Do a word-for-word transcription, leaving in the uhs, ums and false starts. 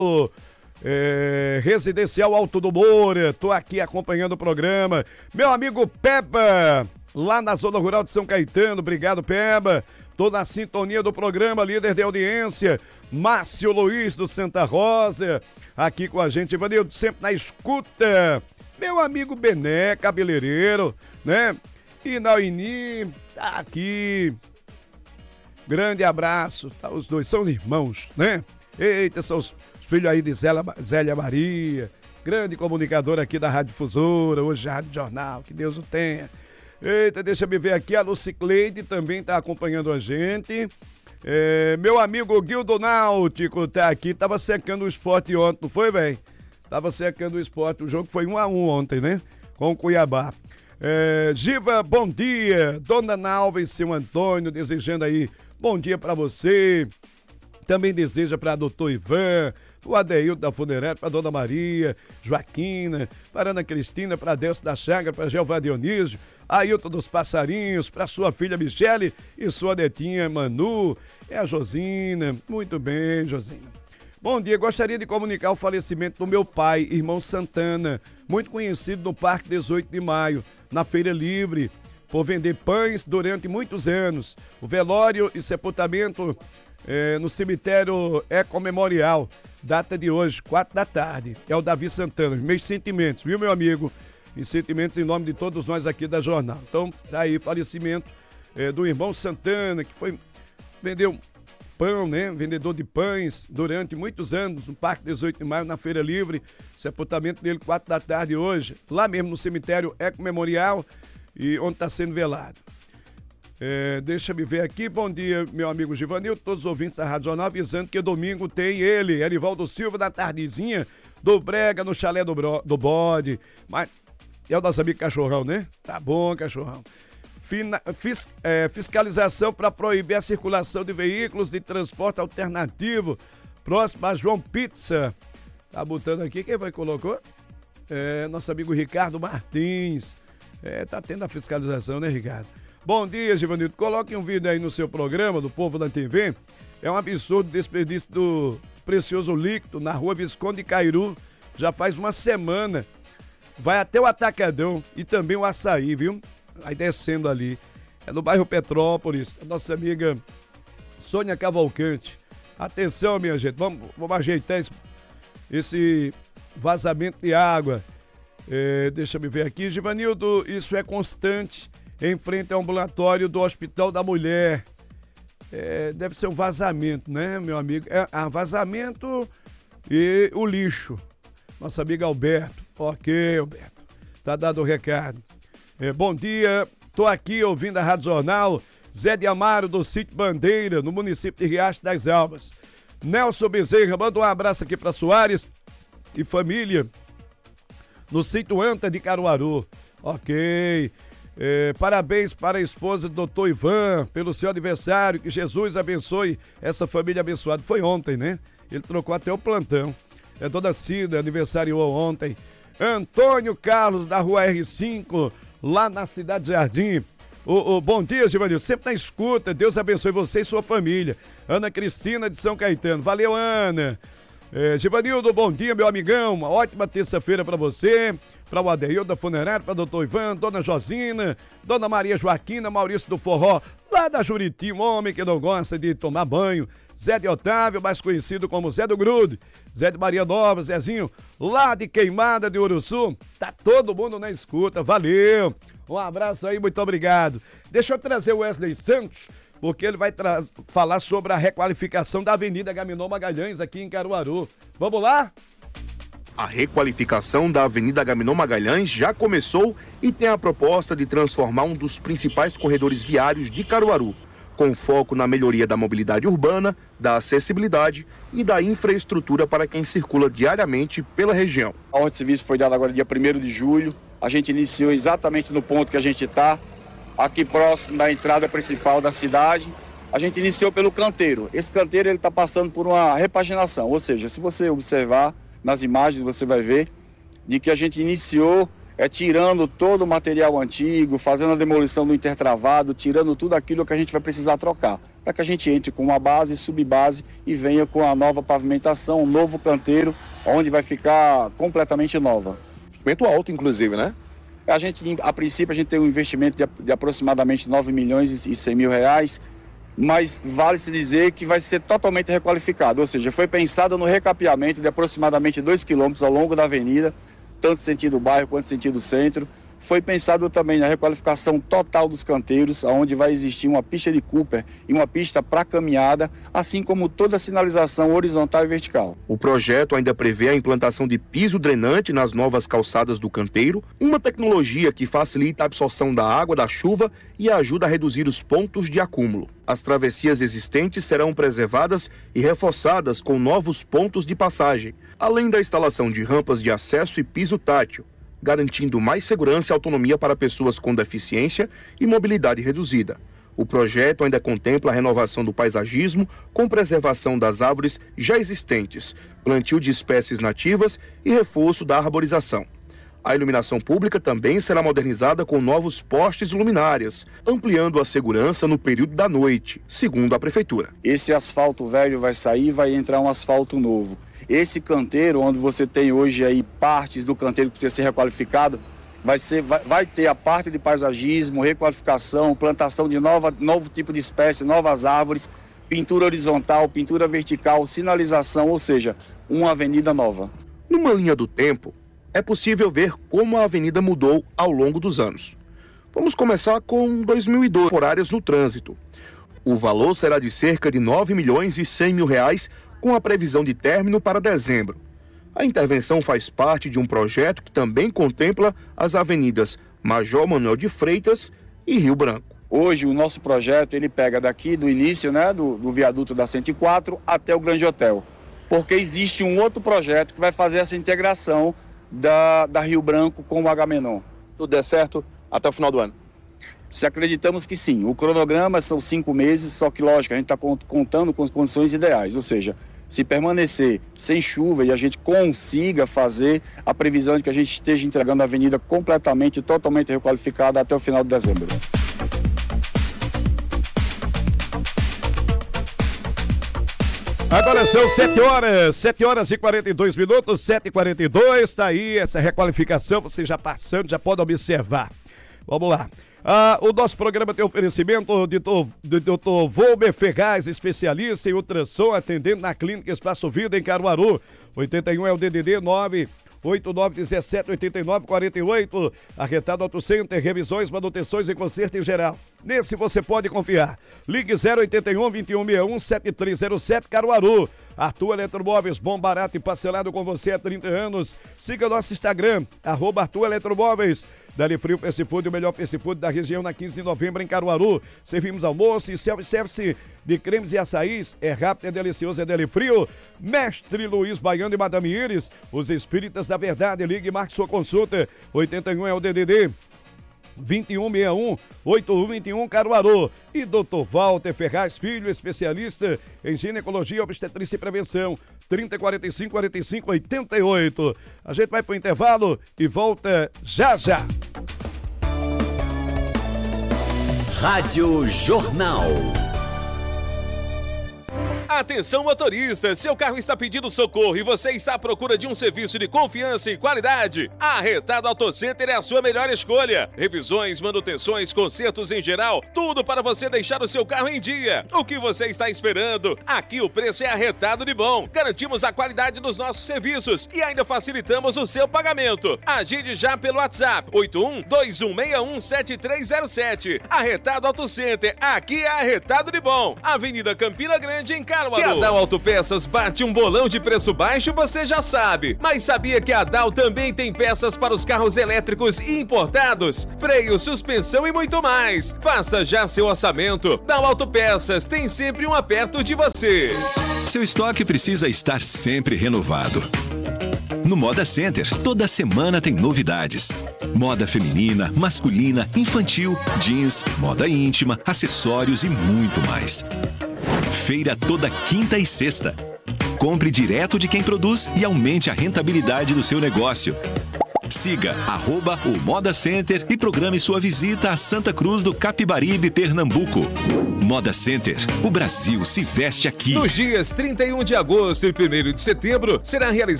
É, Residencial Alto do Moura, tô aqui acompanhando o programa. Meu amigo Peba, lá na zona rural de São Caetano, obrigado Peba. Tô na sintonia do programa, líder de audiência, Márcio Luiz do Santa Rosa, aqui com a gente, Ivanildo, sempre na escuta. Meu amigo Bené, cabeleireiro, né? E Naini, tá aqui. Grande abraço, tá, os dois são irmãos, né? Eita, são os filho aí de Zélia, Zélia Maria, grande comunicador aqui da Rádio Difusora, hoje Rádio Jornal, que Deus o tenha. Eita, deixa eu ver aqui, a Lucicleide também está acompanhando a gente. É, meu amigo Guildo Náutico tá aqui, tava secando o esporte ontem, não foi, velho? Tava secando o esporte, o jogo foi um a um ontem, né? Com o Cuiabá. É, Giva, bom dia. Dona Nalva e seu Antônio, desejando aí bom dia para você. Também deseja para doutor Ivan, o Adeildo da Funerária, para Dona Maria, Joaquina, para Ana Cristina, para Delcio da Chaga, para Jeová Dionísio, Ailton dos Passarinhos, para sua filha Michele e sua netinha Manu, é a Josina. Muito bem, Josina. Bom dia, gostaria de comunicar o falecimento do meu pai, irmão Santana, muito conhecido no Parque dezoito de maio, na Feira Livre, por vender pães durante muitos anos. O velório e sepultamento é, no cemitério Eco-Memorial, data de hoje, quatro da tarde. É o Davi Santana. Meus sentimentos, viu, meu amigo? E sentimentos em nome de todos nós aqui da Jornal. Então, tá aí, falecimento é, do irmão Santana, que foi, vendeu pão, né? Vendedor de pães durante muitos anos no Parque dezoito de maio, na Feira Livre. Sepultamento dele, quatro da tarde hoje, lá mesmo no cemitério Eco-Memorial, e onde está sendo velado. É, deixa me ver aqui, bom dia, meu amigo Givanil, todos os ouvintes da Rádio Jornal, avisando que domingo tem ele, Erivaldo Silva, da tardezinha, do Brega, no chalé do, bro, do bode. Mas é o nosso amigo Cachorrão, né? Tá bom, Cachorrão. Fina, fis, é, fiscalização para proibir a circulação de veículos de transporte alternativo, próximo a João Pizza. Tá botando aqui, quem vai colocou? É, nosso amigo Ricardo Martins. É, tá tendo a fiscalização, né, Ricardo? Bom dia, Givanildo. Coloque um vídeo aí no seu programa, do Povo da T V. É um absurdo o desperdício do precioso líquido na rua Visconde Cairu. Já faz uma semana. Vai até o Atacadão e também o Açaí, viu? Aí descendo ali. É no bairro Petrópolis. A nossa amiga Sônia Cavalcante. Atenção, minha gente. Vamos, vamos ajeitar esse, esse vazamento de água. É, deixa eu ver aqui. Givanildo, isso é constante em frente ao ambulatório do Hospital da Mulher. É, deve ser um vazamento, né, meu amigo? É um vazamento e o lixo. Nossa amiga Alberto. Ok, Alberto. Tá dado o recado. É, bom dia, tô aqui ouvindo a Rádio Jornal. Zé de Amaro, do Sítio Bandeira, no município de Riacho das Almas. Nelson Bezerra, manda um abraço aqui para Soares e família, no Sítio Anta de Caruaru. Ok. É, parabéns para a esposa do doutor Ivan, pelo seu aniversário, que Jesus abençoe essa família abençoada. Foi ontem, né? Ele trocou até o plantão. É Dona Cida, aniversariou ontem. Antônio Carlos, da rua R cinco, lá na Cidade Jardim. O, o, bom dia, Givanildo. Sempre na escuta. Deus abençoe você e sua família. Ana Cristina, de São Caetano. Valeu, Ana. É, Givanildo, bom dia, meu amigão. Uma ótima terça-feira para você. Para o Adeildo da Funerária, para doutor Ivan, Dona Josina, Dona Maria Joaquina, Maurício do Forró, lá da Juriti, um homem que não gosta de tomar banho. Zé de Otávio, mais conhecido como Zé do Grude, Zé de Maria Nova, Zezinho, lá de Queimada de Uruçu. Tá todo mundo na escuta, valeu. Um abraço aí, muito obrigado. Deixa eu trazer o Wesley Santos, porque ele vai falar sobre a requalificação da Avenida Gaminon Magalhães aqui em Caruaru. Vamos lá? A requalificação da Avenida Gaminon Magalhães já começou e tem a proposta de transformar um dos principais corredores viários de Caruaru, com foco na melhoria da mobilidade urbana, da acessibilidade e da infraestrutura para quem circula diariamente pela região. A ordem de serviço foi dada agora dia primeiro de julho. A gente iniciou exatamente no ponto que a gente está, aqui próximo da entrada principal da cidade. A gente iniciou pelo canteiro. Esse canteiro ele está passando por uma repaginação, ou seja, se você observar nas imagens, você vai ver de que a gente iniciou é, tirando todo o material antigo, fazendo a demolição do intertravado, tirando tudo aquilo que a gente vai precisar trocar. para que a gente entre com uma base, subbase e venha com a nova pavimentação, um novo canteiro, onde vai ficar completamente nova. Investimento alto, inclusive, né? A gente, a princípio, a gente tem um investimento de, de aproximadamente nove milhões e cem mil reais, mas vale-se dizer que vai ser totalmente requalificado, ou seja, foi pensado no recapeamento de aproximadamente dois quilômetros ao longo da avenida, tanto sentido bairro quanto sentido centro. Foi pensado também na requalificação total dos canteiros, onde vai existir uma pista de Cooper e uma pista para caminhada, assim como toda a sinalização horizontal e vertical. O projeto ainda prevê a implantação de piso drenante nas novas calçadas do canteiro, uma tecnologia que facilita a absorção da água da chuva e ajuda a reduzir os pontos de acúmulo. As travessias existentes serão preservadas e reforçadas com novos pontos de passagem, além da instalação de rampas de acesso e piso tátil, garantindo mais segurança e autonomia para pessoas com deficiência e mobilidade reduzida. O projeto ainda contempla a renovação do paisagismo com preservação das árvores já existentes, plantio de espécies nativas e reforço da arborização. A iluminação pública também será modernizada com novos postes e luminárias, ampliando a segurança no período da noite, segundo a Prefeitura. Esse asfalto velho vai sair e vai entrar um asfalto novo. Esse canteiro, onde você tem hoje aí partes do canteiro que precisa ser requalificado, vai, ser, vai, vai ter a parte de paisagismo, requalificação, plantação de nova, novo tipo de espécie, novas árvores, pintura horizontal, pintura vertical, sinalização, ou seja, uma avenida nova. Numa linha do tempo, é possível ver como a avenida mudou ao longo dos anos. Vamos começar com dois mil e dois, horários no trânsito. O valor será de cerca de nove milhões e cem mil reais, com a previsão de término para dezembro. A intervenção faz parte de um projeto que também contempla as avenidas Major Manuel de Freitas e Rio Branco. Hoje o nosso projeto ele pega daqui do início, né, do, do viaduto da cento e quatro até o Grande Hotel, porque existe um outro projeto que vai fazer essa integração da, da Rio Branco com o Agamenon. Tudo der certo até o final do ano? Se acreditamos que sim. O cronograma são cinco meses, só que lógico, a gente está contando com as condições ideais, ou seja, se permanecer sem chuva e a gente consiga fazer a previsão de que a gente esteja entregando a avenida completamente, totalmente requalificada até o final de dezembro. Agora são sete horas, sete horas e quarenta e dois minutos, sete e quarenta e dois, tá aí essa requalificação, você já passando, já pode observar. Vamos lá. Ah, o nosso programa tem oferecimento de doutor Volber Ferraz, especialista em ultrassom, atendendo na Clínica Espaço Vida em Caruaru. oitenta e um é o D D D nove oito nove um sete oito nove quatro oito. Arretado Auto Center, revisões, manutenções e conserto em geral. Nesse você pode confiar. Ligue zero oitenta e um, vinte e um sessenta e um, sete três zero sete Caruaru. Arthur Eletromóveis, bom, barato e parcelado com você há trinta anos. Siga nosso Instagram, arroba Arthur Eletromóveis. Dali Frio Fast Food, o melhor fast food da região, na quinze de novembro em Caruaru. Servimos almoço e self-service de cremes e açaís. É rápido, é delicioso, é Dali Frio. Mestre Luiz Baiano e Madame Iris, os espíritas da verdade. Ligue e marque sua consulta. oitenta e um é o D D D vinte e um sessenta e um, oito um dois um Caruaru. E doutor Walter Ferraz Filho, especialista em ginecologia, obstetrícia e prevenção. trinta, quarenta e cinco, quarenta e cinco, oitenta e oito. A gente vai pro intervalo e volta já já. Rádio Jornal. Atenção motorista, seu carro está pedindo socorro e você está à procura de um serviço de confiança e qualidade? A Arretado Auto Center é a sua melhor escolha. Revisões, manutenções, consertos em geral, tudo para você deixar o seu carro em dia. O que você está esperando? Aqui o preço é arretado de bom. Garantimos a qualidade dos nossos serviços e ainda facilitamos o seu pagamento. Agende já pelo WhatsApp oito um dois um seis um sete três zero sete. Arretado Auto Center, aqui é arretado de bom. Avenida Campina Grande, em Caruaru. Que a Dal Autopeças bate um bolão de preço baixo, você já sabe. Mas sabia que a Dal também tem peças para os carros elétricos e importados? Freio, suspensão e muito mais. Faça já seu orçamento. Dal Autopeças tem sempre um perto de você. Seu estoque precisa estar sempre renovado. No Moda Center, toda semana tem novidades. Moda feminina, masculina, infantil, jeans, moda íntima, acessórios e muito mais. Feira toda quinta e sexta. Compre direto de quem produz e aumente a rentabilidade do seu negócio. Siga arroba o Moda Center e programe sua visita a Santa Cruz do Capibaribe, Pernambuco. Moda Center, o Brasil se veste aqui. Nos dias trinta e um de agosto e primeiro de setembro, será realizado